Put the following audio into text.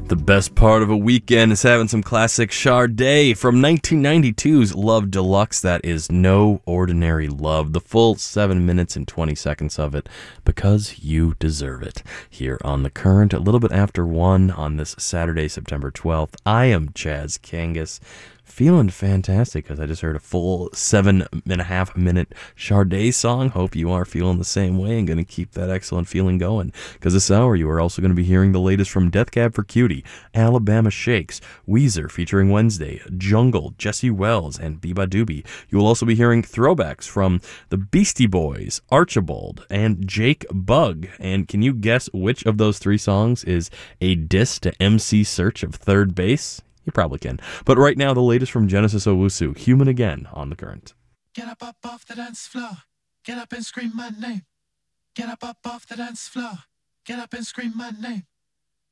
The best part of a weekend is having some classic Sade from 1992's Love Deluxe. That is No Ordinary Love. The full 7 minutes and 20 seconds of it, because you deserve it. Here on The Current, a little bit after 1 on this Saturday, September 12th. I am Chaz Kangas. Feeling fantastic because I just heard a full 7.5 minute Sade song. Hope you are feeling the same way and going to keep that excellent feeling going, because this hour you are also going to be hearing the latest from Death Cab for Cutie, Alabama Shakes, Weezer featuring Wednesday, Jungle, Jesse Wells, and Biba Doobie. You will also be hearing throwbacks from the Beastie Boys, Archibald, and Jake Bugg. And can you guess which of those three songs is a diss to MC Search of Third Base? You probably can. But right now, the latest from Genesis Owusu, Human Again, on The Current. Get up off the dance floor. Get up and scream my name. Get up off the dance floor. Get up and scream my name.